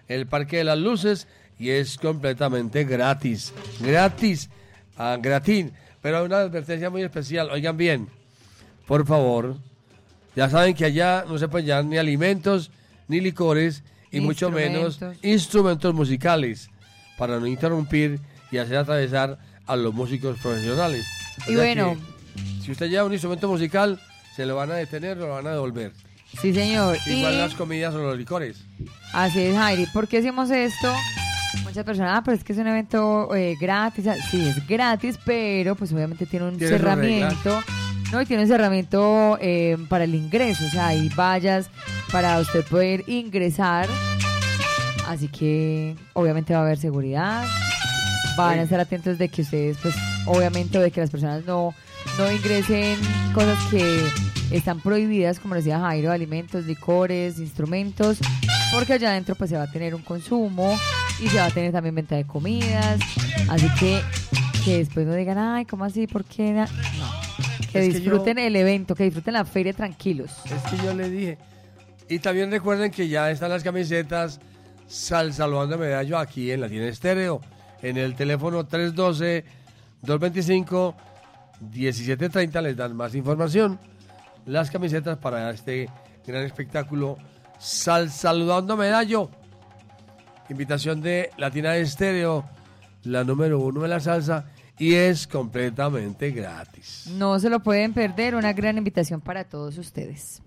en el Parque de las Luces y es completamente gratis. Gratis, gratín. Pero hay una advertencia muy especial. Oigan bien, por favor, ya saben que allá no se pueden llevar ni alimentos, ni licores, y mucho menos instrumentos musicales, para no interrumpir y hacer atravesar a los músicos profesionales. Y bueno, si usted lleva un instrumento musical, se lo van a detener o lo van a devolver. Sí, señor. Igual las comidas o los licores. Así es, Jairi. ¿Por qué hacemos esto? Muchas personas, pero es que es un evento gratis. Sí, es gratis, pero pues obviamente tiene un cerramiento. No, y tiene un cerramiento para el ingreso. O sea, hay vallas para usted poder ingresar. Así que obviamente va a haber seguridad. Van a estar atentos de que ustedes, pues, obviamente, de que las personas no ingresen cosas que están prohibidas, como decía Jairo, alimentos, licores, instrumentos, porque allá adentro pues se va a tener un consumo y se va a tener también venta de comidas, así que después no digan, ay, ¿cómo así? ¿Por qué? No, que disfruten el evento, que disfruten la feria tranquilos. Es que yo le dije. Y también recuerden que ya están las camisetas Saludando Medallo aquí en Latina Estéreo, en el teléfono 312-225-1730 les dan más información. Las camisetas para este gran espectáculo Saludando Medallo. Invitación de Latina Estéreo, la número 1 de la salsa, y es completamente gratis. No se lo pueden perder, una gran invitación para todos ustedes.